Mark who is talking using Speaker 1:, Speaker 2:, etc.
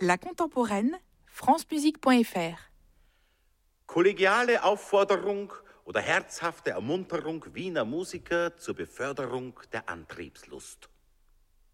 Speaker 1: La Contemporaine, francemusique.fr.
Speaker 2: Kollegiale Aufforderung oder herzhafte Ermunterung Wiener Musiker zur Beförderung der Antriebslust.